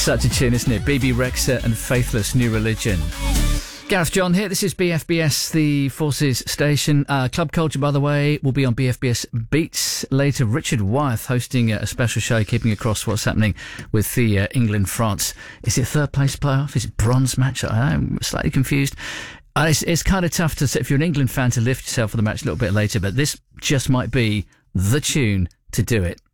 Such a tune, isn't it? BB Rexha and Faithless, New Religion. Gareth John here. This is BFBS, the Forces station. Club Culture, by the way, will be on BFBS Beats later. Richard Wyeth hosting a special show, keeping across what's happening with the England-France. Is it third place playoff? Is it bronze match? I'm slightly confused. It's kind of tough to say, if you're an England fan, to lift yourself for the match a little bit later, but this just might be the tune to do it.